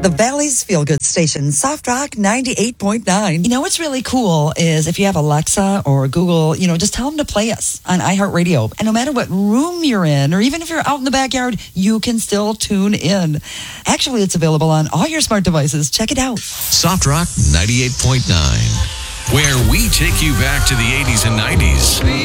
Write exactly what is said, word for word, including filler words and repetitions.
The Valley's Feel Good Station, Soft Rock ninety-eight point nine. You know what's really cool is if you have Alexa or Google, you know, just tell them to play us on iHeartRadio. And no matter what room you're in, or even if you're out in the backyard, you can still tune in. Actually, it's available on all your smart devices. Check it out. Soft Rock ninety-eight point nine, where we take you back to the eighties and nineties.